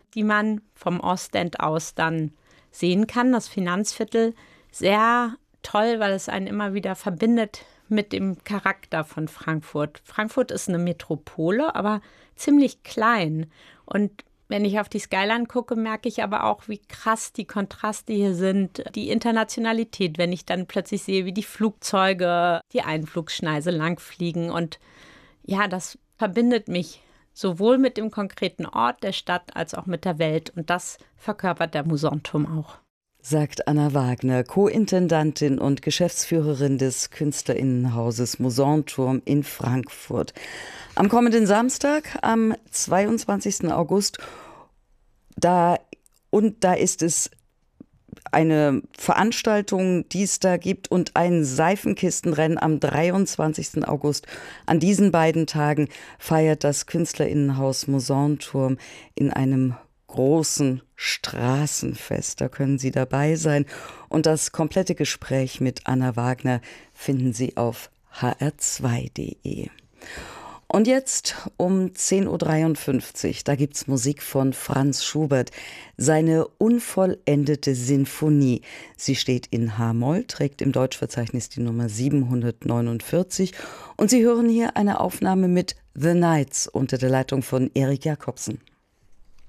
die man vom Ostend aus dann sehen kann. Das Finanzviertel, sehr toll, weil es einen immer wieder verbindet mit dem Charakter von Frankfurt. Frankfurt ist eine Metropole, aber ziemlich klein. Und wenn ich auf die Skyline gucke, merke ich aber auch, wie krass die Kontraste hier sind. Die Internationalität, wenn ich dann plötzlich sehe, wie die Flugzeuge die Einflugschneise langfliegen. Und ja, das verbindet mich sowohl mit dem konkreten Ort der Stadt als auch mit der Welt. Und das verkörpert der Musanturm auch. Sagt Anna Wagner, Co-Intendantin und Geschäftsführerin des Künstlerinnenhauses Musanturm in Frankfurt. Am kommenden Samstag, am 22. August, da ist es eine Veranstaltung, die es da gibt, und ein Seifenkistenrennen am 23. August. An diesen beiden Tagen feiert das Künstlerinnenhaus Musanturm in einem großen Straßenfest. Da können Sie dabei sein. Und das komplette Gespräch mit Anna Wagner finden Sie auf hr2.de. Und jetzt um 10.53 Uhr, da gibt's Musik von Franz Schubert, seine unvollendete Sinfonie. Sie steht in H-Moll, trägt im Deutschverzeichnis die Nummer 749 und Sie hören hier eine Aufnahme mit The Knights unter der Leitung von Erik Jacobsen.